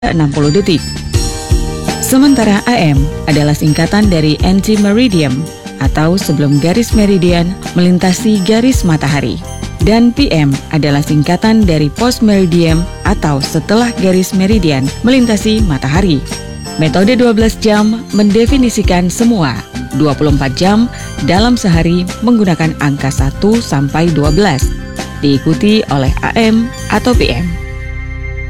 60 detik. Sementara AM adalah singkatan dari anti-meridian atau sebelum garis meridian melintasi garis matahari. Dan PM adalah singkatan dari post-meridian atau setelah garis meridian melintasi matahari. Metode 12 jam mendefinisikan semua 24 jam dalam sehari menggunakan angka 1 sampai 12, diikuti oleh AM atau PM.